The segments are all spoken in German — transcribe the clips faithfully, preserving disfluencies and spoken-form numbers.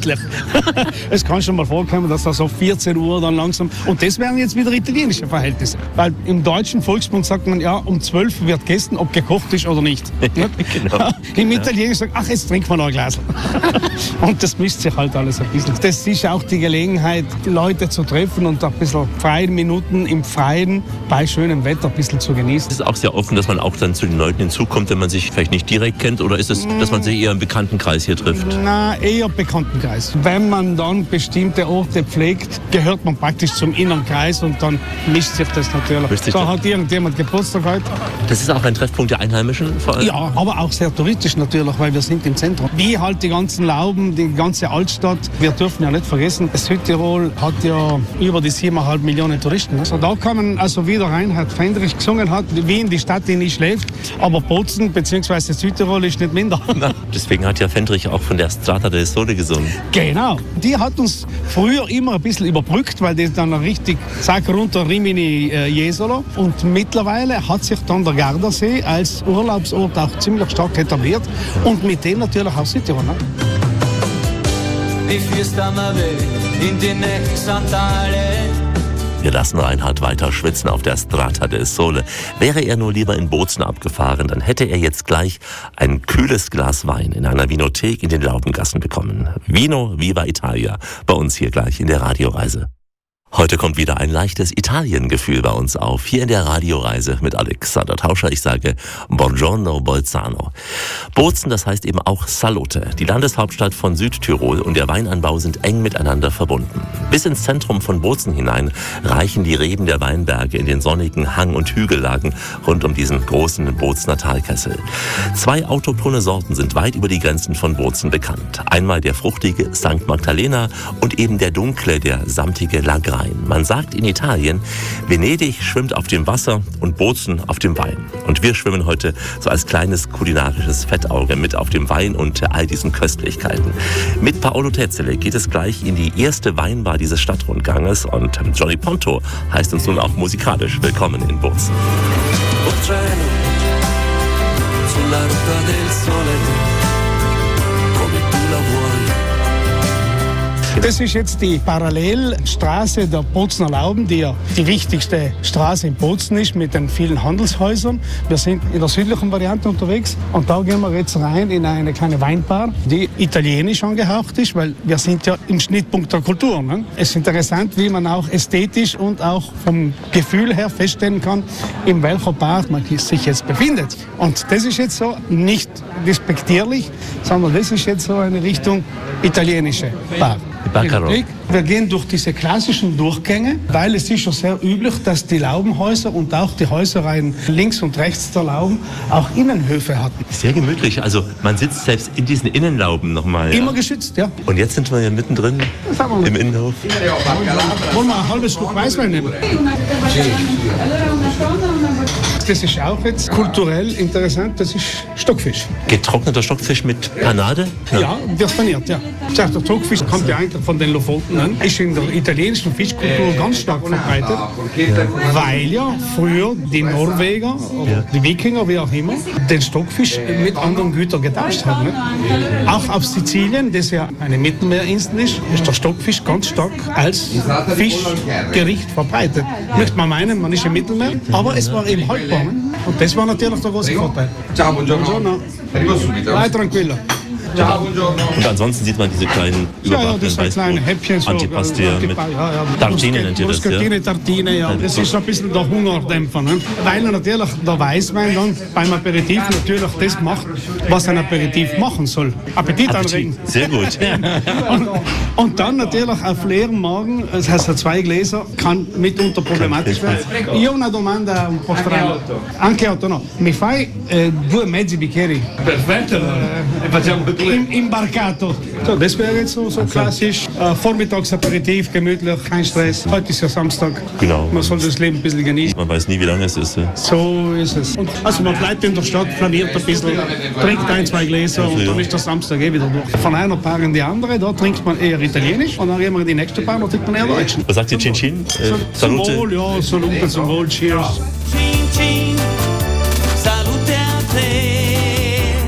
gemütlich. Es kann schon mal vorkommen, dass das auf vierzehn Uhr dann langsam... Und das wären jetzt wieder italienische Verhältnisse. Weil im deutschen Volksmund sagt man, ja, um zwölf wird gegessen, ob gekocht ist oder nicht. Genau. Im Italienischen sagt ach, jetzt trinken wir noch ein Glas. Und das mischt sich halt alles ein bisschen. Das ist auch die Gelegenheit, die Leute zu treffen und ein bisschen freie Minuten im Freien bei schönem Wetter ein bisschen zu genießen. Ist es auch sehr offen, dass man auch dann zu den Leuten hinzukommt, wenn man sich vielleicht nicht direkt kennt? Oder ist es, dass man sich eher im Bekanntenkreis hier trifft? Na, eher Bekanntenkreis. Wenn man dann bestimmte Orte pflegt, gehört man praktisch zum inneren Kreis und dann mischt sich das natürlich. Sich da hat irgendjemand Geburtstag heute. Das ist auch ein Treffpunkt der Einheimischen vor allem? Ja, aber auch sehr touristisch natürlich, weil wir sind im Zentrum. Wie halt die ganzen Lauben, die ganze Altstadt. Wir dürfen ja nicht vergessen, Südtirol hat ja über die siebeneinhalb Millionen Touristen. Also da kann man, also wie der Reinhard Fendrich gesungen hat, Wien, die Stadt, die nicht schläft, aber Bozen bzw. Südtirol ist nicht minder. Na, deswegen hat ja Fendrich auch von der Strada del Sole gesungen. Genau. Die hat uns früher immer ein bisschen überbrückt, weil die dann richtig zack runter Rimini äh, Jesolo. Und mittlerweile hat sich dann der Gardasee als Urlaubsort auch ziemlich stark etabliert und mit dem natürlich auch Südtirol. Ne? Wir lassen Reinhard weiter schwitzen auf der Strada del Sole. Wäre er nur lieber in Bozen abgefahren, dann hätte er jetzt gleich ein kühles Glas Wein in einer Vinothek in den Laubengassen bekommen. Vino Viva Italia, bei uns hier gleich in der Radioreise. Heute kommt wieder ein leichtes Italien-Gefühl bei uns auf, hier in der Radioreise mit Alexander Tauscher. Ich sage Buongiorno Bolzano. Bozen, das heißt eben auch Salute. Die Landeshauptstadt von Südtirol und der Weinanbau sind eng miteinander verbunden. Bis ins Zentrum von Bozen hinein reichen die Reben der Weinberge in den sonnigen Hang- und Hügellagen rund um diesen großen Bozener Talkessel. Zwei autochthone Sorten sind weit über die Grenzen von Bozen bekannt. Einmal der fruchtige Sankt Magdalena und eben der dunkle, der samtige Lagrein. Man sagt in Italien, Venedig schwimmt auf dem Wasser und Bozen auf dem Wein. Und wir schwimmen heute so als kleines kulinarisches Fettauge mit auf dem Wein und all diesen Köstlichkeiten. Mit Paolo Tetzele geht es gleich in die erste Weinbar dieses Stadtrundganges und Johnny Ponto heißt uns nun auch musikalisch willkommen in Bozen. Das ist jetzt die Parallelstraße der Bozener Lauben, die ja die wichtigste Straße in Bozen ist mit den vielen Handelshäusern. Wir sind in der südlichen Variante unterwegs und da gehen wir jetzt rein in eine kleine Weinbar, die italienisch angehaucht ist, weil wir sind ja im Schnittpunkt der Kultur. Ne? Es ist interessant, wie man auch ästhetisch und auch vom Gefühl her feststellen kann, in welcher Bar man sich jetzt befindet. Und das ist jetzt so nicht despektierlich, sondern das ist jetzt so eine Richtung italienische Bar. Wir gehen durch diese klassischen Durchgänge, weil es ist schon sehr üblich, dass die Laubenhäuser und auch die Häuserreihen links und rechts der Lauben auch Innenhöfe hatten. Sehr gemütlich, also man sitzt selbst in diesen Innenlauben nochmal. Immer ja. geschützt, ja. Und jetzt sind wir ja mittendrin im Innenhof. Wollen wir ein halbes Stück Weißwein nehmen? Das ist auch jetzt kulturell interessant, das ist Stockfisch. Getrockneter Stockfisch mit Panade? Ja, ja wird paniert, ja. Der Stockfisch kommt ja eigentlich von den Lofoten an, ist in der italienischen Fischkultur ganz stark verbreitet, weil ja früher die Norweger oder die Wikinger, wie auch immer, den Stockfisch mit anderen Gütern getauscht haben. Ne? Auch auf Sizilien, das ja eine Mittelmeerinsel ist, ist der Stockfisch ganz stark als Fischgericht verbreitet. Möchte man meinen, man ist im Mittelmeer, aber es war eben haltbar. Ne? Und das war natürlich der große Vorteil. Ciao, buongiorno. Vai tranquillo. Und ansonsten sieht man diese kleinen überbackenen ja, ja, kleine Häppchen, so, Antipasti ja, mit ja, ja, Tartine nennt ihr das, Muscatine, ja? Tartine, ja. Das ist ein bisschen der Hungerdämpfer. Ne? Weil natürlich der Weißwein dann beim Aperitif natürlich das macht, was ein Aperitif machen soll. Appetit anregen. Sehr gut. und, und dann natürlich auf leeren Magen, das heißt zwei Gläser, kann mitunter problematisch werden. Io una domanda un po' strana. Anche otto, no. Mi fai eh, due mezzi bicchieri? Perfetto, e facciamo due. Im, Imbarcato. So, das wäre jetzt so, so klassisch. Äh, Vormittagsaperitif, gemütlich, kein Stress. Heute ist ja Samstag. Genau. Man soll das Leben ein bisschen genießen. Man weiß nie, wie lange es ist. Ja. So ist es. Und also man bleibt in der Stadt, flaniert ein bisschen, trinkt ein, zwei Gläser und dann ist der Samstag eh wieder durch. Von einer Bar in die andere, da trinkt man eher Italienisch und dann gehen wir in die nächste Bar, da trinkt man eher Deutsch. Was sagt ihr, Cin Cin? Äh, zum Wohl, ja, Salute zum Wohl, Cheers.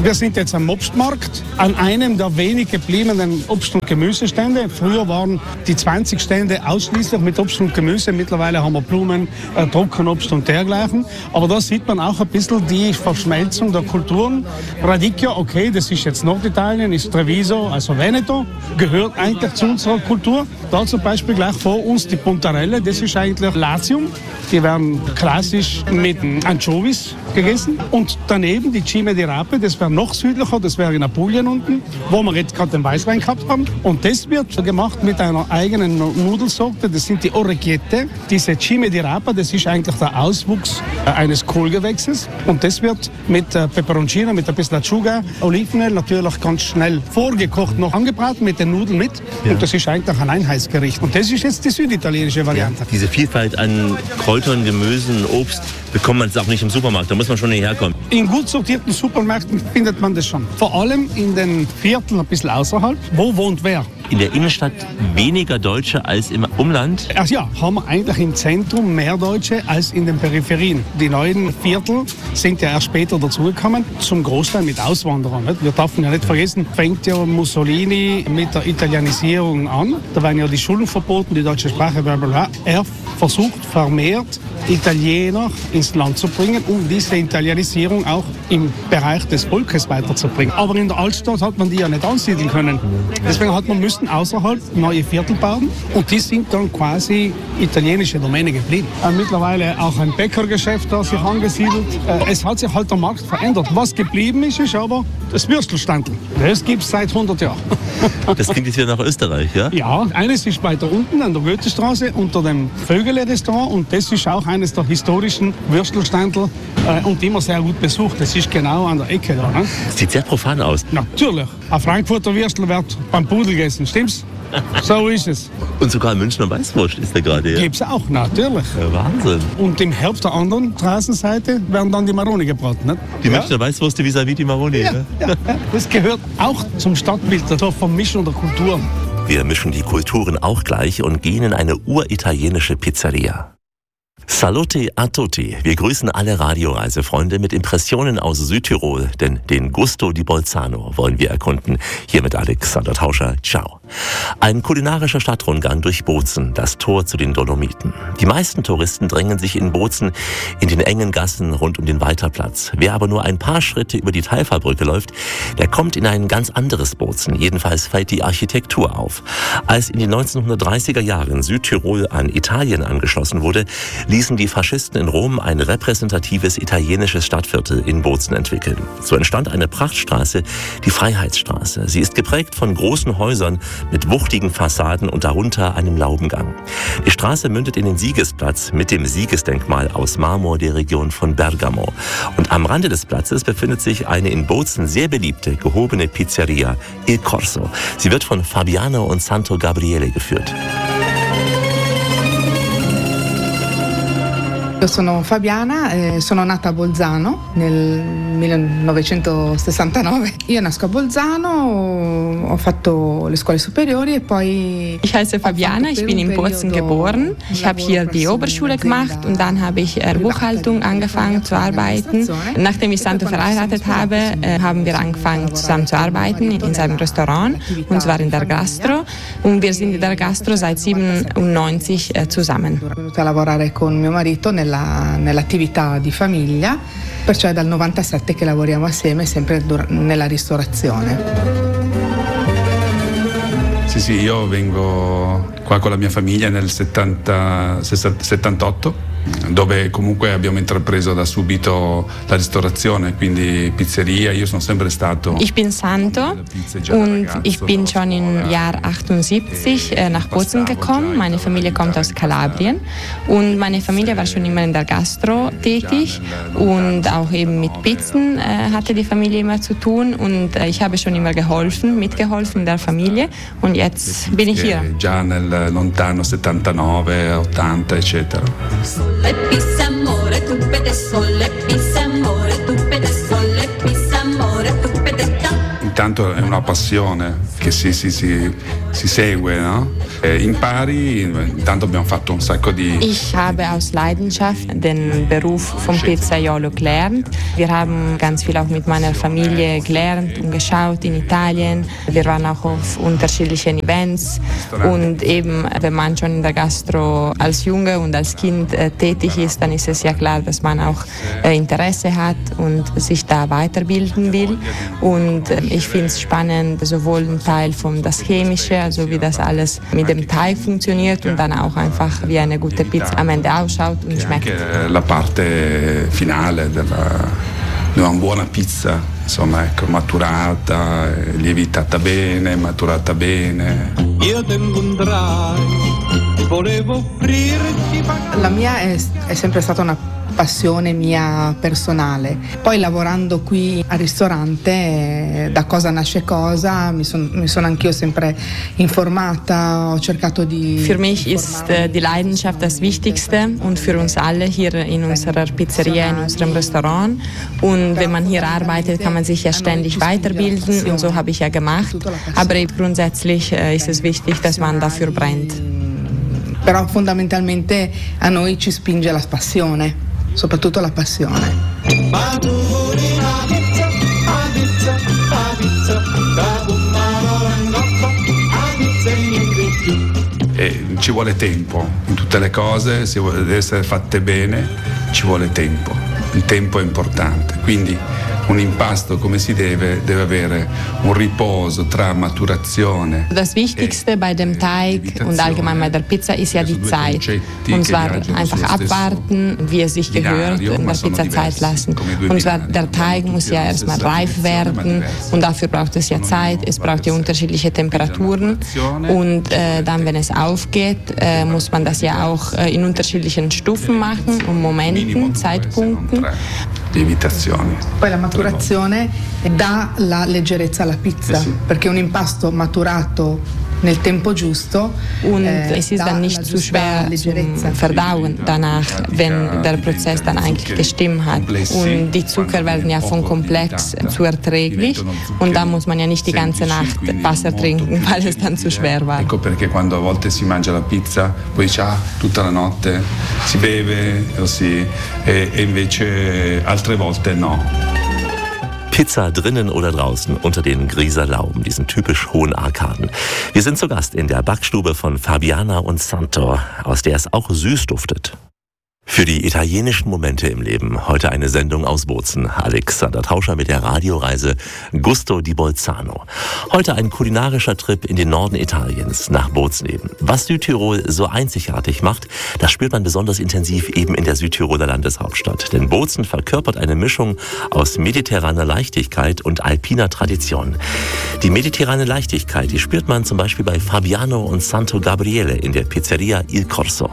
Wir sind jetzt am Obstmarkt, an einem der wenig gebliebenen Obst- und Gemüsestände. Früher waren die zwanzig Stände ausschließlich mit Obst und Gemüse. Mittlerweile haben wir Blumen, äh, Trockenobst und dergleichen. Aber da sieht man auch ein bisschen die Verschmelzung der Kulturen. Radicchio, okay, das ist jetzt Norditalien, ist Treviso, also Veneto, gehört eigentlich zu unserer Kultur. Da zum Beispiel gleich vor uns die Puntarelle, das ist eigentlich Latium. Die werden klassisch mit Anchovies gegessen. Und daneben die Cime di Rape, das wäre noch südlicher, das wäre in Apulien unten, wo wir jetzt gerade den Weißwein gehabt haben. Und das wird gemacht mit einer eigenen Nudelsorte, das sind die Orecchiette. Diese Cime di Rape, das ist eigentlich der Auswuchs eines Kohlgewächses. Und das wird mit äh, Peperoncino, mit ein bisschen Acciuga, Olivenöl natürlich ganz schnell vorgekocht, noch angebraten mit den Nudeln mit. Ja. Und das ist eigentlich ein Einheitsgericht. Und das ist jetzt die süditalienische Variante. Ja, diese Vielfalt an Kräutern, Gemüsen, Obst, bekommt man es auch nicht im Supermarkt, da muss man schon hierher kommen. In gut sortierten Supermärkten findet man das schon. Vor allem in den Vierteln ein bisschen außerhalb. Wo wohnt wer? In der Innenstadt weniger Deutsche als im Umland? Ach ja, haben wir eigentlich im Zentrum mehr Deutsche als in den Peripherien. Die neuen Viertel sind ja erst später dazugekommen, zum Großteil mit Auswanderern. Nicht? Wir dürfen ja nicht vergessen, fängt ja Mussolini mit der Italienisierung an. Da waren ja die Schulen verboten, die deutsche Sprache, blablabla. Er versucht vermehrt, Italiener ins Land zu bringen, um diese Italienisierung auch im Bereich des Volkes weiterzubringen. Aber in der Altstadt hat man die ja nicht ansiedeln können. Deswegen hat man müssen außerhalb neue Viertel bauen und die sind dann quasi italienische Domäne geblieben. Äh, mittlerweile auch ein Bäckergeschäft da sich angesiedelt. Äh, es hat sich halt der Markt verändert. Was geblieben ist, ist aber das Würstelstandl. Das gibt es seit hundert Jahren. Das klingt jetzt wieder nach Österreich, ja? Ja, eines ist weiter unten an der Goethestraße unter dem Vögele-Restaurant und das ist auch eines der historischen Würstelstandl äh, und immer sehr gut besucht. Das ist genau an der Ecke da. Ne? Das sieht sehr profan aus. Natürlich. Ein Frankfurter Würstel wird beim Pudel gegessen, stimmt's? So ist es. Und sogar Münchner Weißwurst ist da gerade. Ja? Gibt's auch, natürlich. Ja, Wahnsinn. Und im Herbst der anderen Straßenseite werden dann die Maroni gebraten. Nicht? Die ja? Münchner Weißwurst vis-à-vis die Maroni. Ja, ne? ja, ja. Das gehört auch zum Stadtbild, zur Vermischung der Kulturen. Wir mischen die Kulturen auch gleich und gehen in eine uritalienische Pizzeria. Salute a tutti. Wir grüßen alle Radioreisefreunde mit Impressionen aus Südtirol, denn den Gusto di Bolzano wollen wir erkunden. Hier mit Alexander Tauscher. Ciao. Ein kulinarischer Stadtrundgang durch Bozen, das Tor zu den Dolomiten. Die meisten Touristen drängen sich in Bozen in den engen Gassen rund um den Weiterplatz. Wer aber nur ein paar Schritte über die Taifa-Brücke läuft, der kommt in ein ganz anderes Bozen. Jedenfalls fällt die Architektur auf. Als in den neunzehnhundertdreißiger Jahren Südtirol an Italien angeschlossen wurde, ließen die Faschisten in Rom ein repräsentatives italienisches Stadtviertel in Bozen entwickeln. So entstand eine Prachtstraße, die Freiheitsstraße. Sie ist geprägt von großen Häusern mit wuchtigen Fassaden und darunter einem Laubengang. Die Straße mündet in den Siegesplatz mit dem Siegesdenkmal aus Marmor der Region von Bergamo. Und am Rande des Platzes befindet sich eine in Bozen sehr beliebte, gehobene Pizzeria, Il Corso. Sie wird von Fabiano und Santo Gabriele geführt. Io sono Fabiana, eh, sono nata a Bolzano nel millenovecentosessantanove. Io nasco a Bolzano, ho fatto le scuole superiori e poi... Ich heiße Fabiana, ich bin in Bozen geboren. Ich habe hier die Oberschule gemacht und dann habe ich äh, Buchhaltung angefangen zu arbeiten. Nachdem ich Santo verheiratet habe, äh, haben wir angefangen zusammen zu arbeiten in seinem Restaurant, und zwar in der Gastro. Und wir sind in der Gastro seit siebenundneunzig äh, zusammen. Sono venuta a lavorare con mio marito nella nell'attività di famiglia, perciò è dal novantasette che lavoriamo assieme sempre nella ristorazione. Sì, sì, io vengo qua con la mia famiglia nel settanta, settantotto, dove comunque abbiamo intrapreso da subito la ristorazione, quindi pizzeria. Io sono sempre stato. Ich bin Santo und ich bin schon im Jahr achtundsiebzig äh, nach Bozen gekommen. Meine Familie kommt aus Kalabrien und meine Familie war schon immer in der Gastro tätig und auch eben mit Pizzen äh, hatte die Familie immer zu tun, und äh, ich habe schon immer geholfen, mitgeholfen in der Familie, und jetzt bin ich hier. Già nel lontano settantanove, ottanta, eccetera. Sole pizza amore, tu pede sole pizza amore, tu pede sole pizza amore, tu pede ta. tanto è una passione che si, si, si, si segue, no? E impari, intanto abbiamo fatto un sacco di... Ich habe aus Leidenschaft den Beruf vom Pizzaiolo gelernt. Wir haben ganz viel auch mit meiner Familie gelernt und geschaut in Italien. Wir waren auch auf unterschiedlichen Events und eben, wenn man schon in der Gastro als Junge und als Kind äh, tätig ist, dann ist es ja klar, dass man auch äh, Interesse hat und sich da weiterbilden will. Und äh, ich finde es spannend, sowohl ein Teil von das Chemische, also wie das alles mit dem Teig funktioniert und dann auch einfach wie eine gute Pizza am Ende ausschaut und schmeckt. La parte finale della, di una buona pizza, insomma, ecco, maturata, lievitata bene, maturata bene. Io tengo un drive, volevo offrirti. La mia è, è sempre stata una passione mia personale. Poi lavorando qui al ristorante, da cosa nasce cosa, mi, son, mi sono anch'io sempre informata, ho cercato di... Für mich ist äh, die Leidenschaft das Wichtigste und für uns alle hier in unserer Pizzeria, in unserem Restaurant. Und wenn man hier arbeitet, kann man sich ja ständig weiterbilden und so habe ich ja gemacht. Aber grundsätzlich äh, ist es wichtig, dass man dafür brennt. Però fondamentalmente a noi ci spinge la passione, soprattutto la passione. E ci vuole tempo in tutte le cose, se deve essere fatte bene ci vuole tempo, il tempo è importante, quindi un impasto come si deve, deve avere un riposo tra maturazione. Das Wichtigste bei dem Teig und allgemein bei der Pizza ist ja die Zeit. Und zwar einfach abwarten, wie es sich gehört, in der Pizza Zeit lassen. Und zwar der Teig muss ja erstmal reif werden und dafür braucht es ja Zeit. Es braucht ja unterschiedliche Temperaturen und äh, dann, wenn es aufgeht, äh, muss man das ja auch äh, in unterschiedlichen Stufen machen und Momenten, Zeitpunkten. Lievitazioni. Poi la maturazione dà la leggerezza alla pizza, eh sì. Perché un impasto maturato nel tempo giusto und äh, es ist dann nicht zu schwer zum Verdauen danach, wenn der Prozess dann eigentlich gestimmt hat. Und die Zucker werden ja von komplex zu erträglich und da muss man ja nicht die ganze Nacht Wasser trinken, weil es dann zu schwer war. Ecco perché quando a volte si mangia la pizza, poi dice ah, tutta la notte si beve o si, e, e invece altre volte no. Pizza drinnen oder draußen unter den Grieser Lauben, diesen typisch hohen Arkaden. Wir sind zu Gast in der Backstube von Fabiana und Santo, aus der es auch süß duftet. Für die italienischen Momente im Leben heute eine Sendung aus Bozen. Alexander Tauscher mit der Radioreise Gusto di Bolzano. Heute ein kulinarischer Trip in den Norden Italiens, nach Bozen eben. Was Südtirol so einzigartig macht, das spürt man besonders intensiv eben in der Südtiroler Landeshauptstadt. Denn Bozen verkörpert eine Mischung aus mediterraner Leichtigkeit und alpiner Tradition. Die mediterrane Leichtigkeit, die spürt man zum Beispiel bei Fabiano und Santo Gabriele in der Pizzeria Il Corso.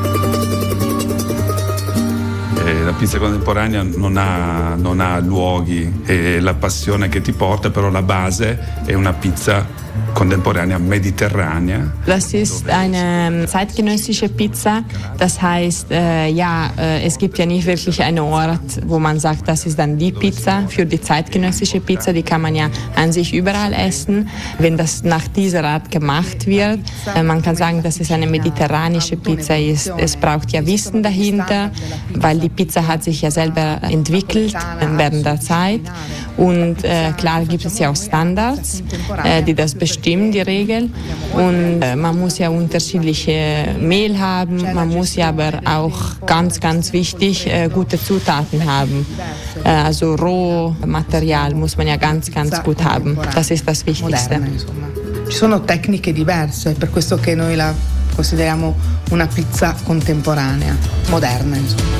La pizza contemporanea non ha, non ha luoghi, è la passione che ti porta, però la base è una pizza contemporanea mediterranea. Das ist eine zeitgenössische Pizza. Das heißt, äh, ja, äh, es gibt ja nicht wirklich einen Ort, wo man sagt, das ist dann die Pizza. Für die zeitgenössische Pizza, die kann man ja an sich überall essen, wenn das nach dieser Art gemacht wird. Äh, man kann sagen, dass es eine mediterranische Pizza ist. Es braucht ja Wissen dahinter, weil die Pizza hat sich ja selber entwickelt während der Zeit. Und äh, klar gibt es ja auch Standards, äh, die das bestimmen, die Regel. Und äh, man muss ja unterschiedliche Mehl haben, man muss ja aber auch ganz, ganz wichtig äh, gute Zutaten haben. Äh, also Rohmaterial muss man ja ganz, ganz gut haben. Das ist das Wichtigste. Ci sono tecniche diverse, per questo che noi la consideriamo una pizza contemporanea, moderna insomma.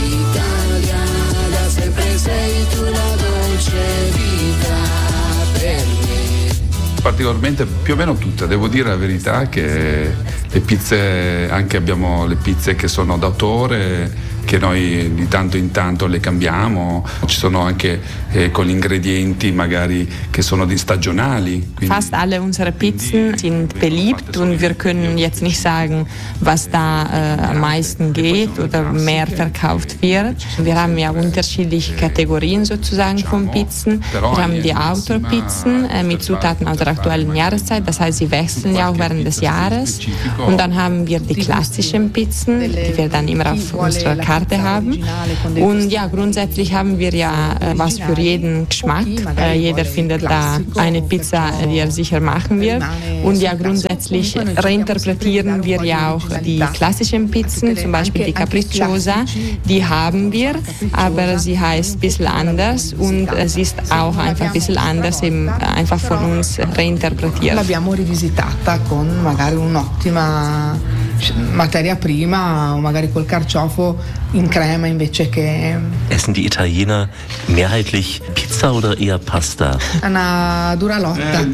Particolarmente, più o meno tutte, devo dire la verità che le pizze, anche abbiamo le pizze che sono d'autore, che noi di tanto in tanto le cambiamo. Ci sono anche eh, con gli ingredienti magari che sono di stagionali. Fast alle unsere Pizzen sind beliebt und wir können jetzt nicht sagen, was da äh, am meisten geht oder mehr verkauft wird. Wir haben ja unterschiedliche Kategorien sozusagen von Pizzen. Wir haben die Outdoor-Pizzen äh, mit Zutaten aus der aktuellen Jahreszeit, das heißt, sie wechseln ja auch während des Jahres. Und dann haben wir die klassischen Pizzen, die wir dann immer auf unserer Karte haben. Und ja, grundsätzlich haben wir ja äh, was für jeden Geschmack. Äh, jeder findet da eine Pizza, die er sicher machen wird. Und ja, grundsätzlich reinterpretieren wir ja auch die klassischen Pizzen, zum Beispiel die Capricciosa, die haben wir, aber sie heißt ein bisschen anders und es ist auch einfach ein bisschen anders, eben einfach von uns reinterpretiert. L'abbiamo rivisitata con magari un'ottima materia prima, magari col carciofo in crema invece che... Essen die Italiener mehrheitlich Pizza oder eher Pasta? Una dura lotta.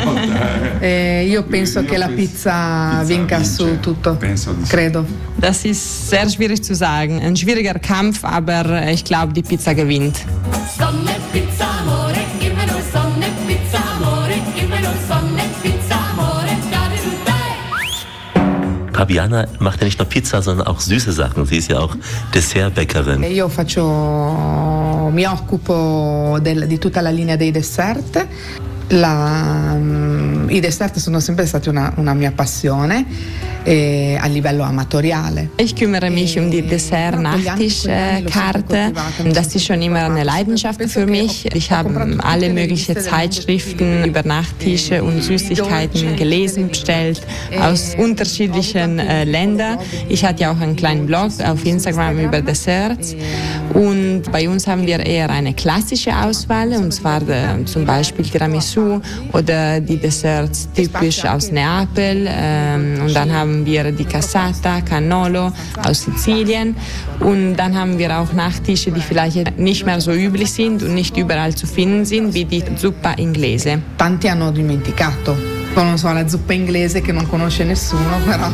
eh, io penso che la pizza vinca su tutto, credo. Das ist sehr schwierig zu sagen. Ein schwieriger Kampf, aber ich glaube, die Pizza gewinnt. Sonne, Pizza, amore, gimmelo sonne, Pizza, amore, gimmelo sonne, Pizza, amore, dare tu dai. Fabiana macht ja nicht nur Pizza, sondern auch süße Sachen. Sie ist ja auch Dessertbäckerin. Io faccio, mi occupo del, di tutta la linea dei dessert. La, I dessert sono sempre stati una, una mia passione. E a livello amatoriale. Ich kümmere mich um die Dessert-Nachtischkarte. Das ist schon immer eine Leidenschaft für mich. Ich habe alle möglichen Zeitschriften über Nachtische und Süßigkeiten gelesen, bestellt, aus unterschiedlichen äh, Ländern. Ich hatte ja auch einen kleinen Blog auf Instagram über Desserts. Und bei uns haben wir eher eine klassische Auswahl, und zwar äh, zum Beispiel Tiramisu oder die Desserts typisch aus Neapel. Ähm, und dann haben wir die Cassata, Cannolo aus Sizilien und dann haben wir auch Nachtische, die vielleicht nicht mehr so üblich sind und nicht überall zu finden sind, wie die Zuppa Inglese. Tanti hanno dimenticato, non so, la zuppa inglese che non conosce nessuno, però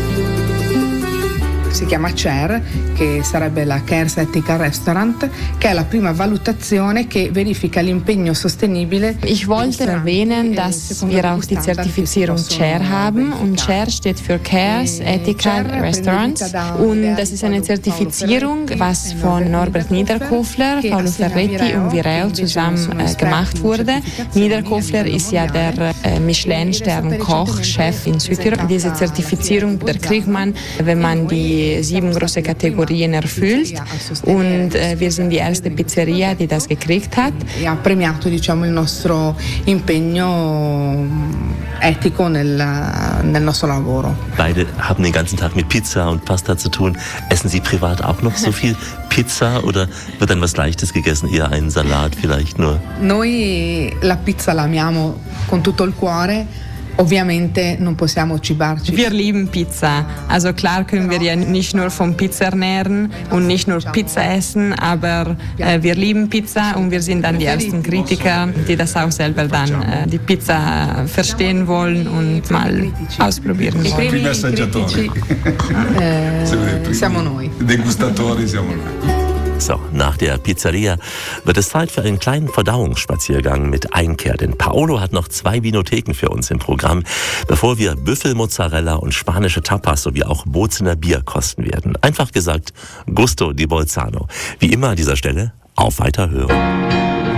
si chiama C E R, che sarebbe la Cares Ethical Restaurant, che è la prima valutazione che verifica l'impegno sostenibile. Ich wollte erwähnen, dass wir auch die Zertifizierung C E R haben und C E R steht für Cares Ethical Restaurants und das ist eine Zertifizierung, was von Norbert Niederkofler, Paolo Ferretti und Vireo zusammen äh, gemacht wurde. Niederkofler ist ja der äh, Michelin-Stern-Koch-Chef in Südtirol. Diese Zertifizierung, der kriegt man, wenn man die sieben große Kategorien erfüllt und äh, wir sind die erste Pizzeria, die das gekriegt hat. Ha premiato, diciamo, il nostro impegno etico nel, nel nostro lavoro. Beide haben den ganzen Tag mit Pizza und Pasta zu tun. Essen Sie privat auch noch so viel Pizza oder wird dann was Leichtes gegessen, eher einen Salat vielleicht nur? Noi la pizza la amiamo con tutto il cuore. Ovviamente non possiamo cibarci. Wir lieben Pizza. Also klar können wir ja nicht nur von Pizza ernähren und nicht nur Pizza essen, aber äh, wir lieben Pizza und wir sind dann die ersten Kritiker, die das auch selber dann äh, die Pizza verstehen wollen und mal ausprobieren wollen. I primi assaggiatori. Eh, siamo noi. Degustatori siamo noi. So, nach der Pizzeria wird es Zeit für einen kleinen Verdauungsspaziergang mit Einkehr, denn Paolo hat noch zwei Vinotheken für uns im Programm, bevor wir Büffelmozzarella und spanische Tapas sowie auch Bozener Bier kosten werden. Einfach gesagt, Gusto di Bolzano. Wie immer an dieser Stelle, auf Weiterhören.